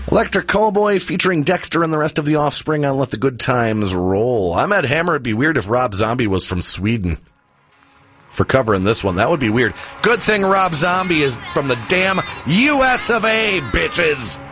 Electric Callboy featuring Dexter and the rest of the Offspring on Let the Good Times Roll. I'm Ed Hammer. It'd be weird if Rob Zombie was from Sweden for covering this one. That would be weird. Good thing Rob Zombie is from the damn US of A, bitches.